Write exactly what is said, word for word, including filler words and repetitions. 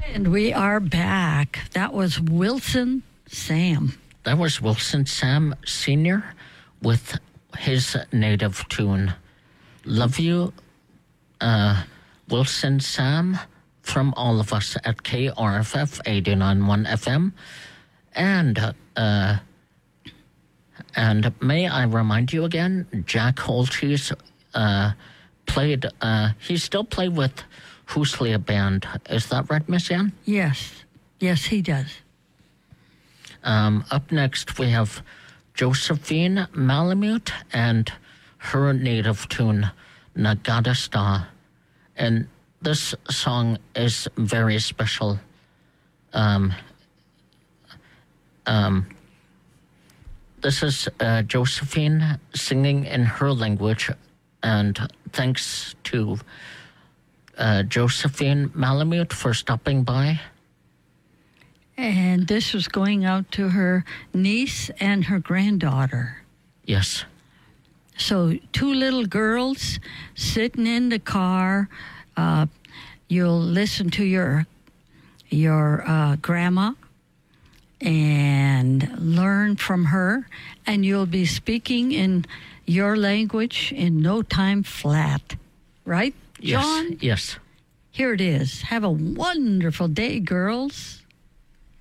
And we are back. That was Wilson Sam. That was Wilson Sam Senior with his native tune. Love you, uh, Wilson Sam, from all of us at K R F F eighty-nine point one F M. And, uh, and may I remind you again, Jack Holtz uh, played, uh, he still played with Huslia Band. Is that right, Miss Ann? Yes. Yes, he does. Um, up next, we have Josephine Malamute and her native tune, Nagadasta. And this song is very special. Um, um, this is uh, Josephine singing in her language, and thanks to uh, Josephine Malamute for stopping by. And this was going out to her niece and her granddaughter. Yes. So two little girls sitting in the car. Uh, you'll listen to your your uh, grandma and learn from her, and you'll be speaking in your language in no time flat. Right, John? Yes. Yes. Here it is. Have a wonderful day, girls.